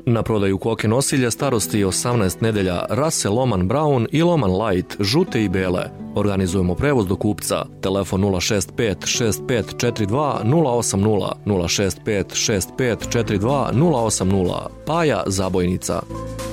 Na prodaju koke nosilje starosti 18 nedelja rase Loman Brown i Loman Light, žute i bele. Organizujemo prevoz do kupca. Telefon 065 6542 080 065 6542 080. Paja Zabojnica.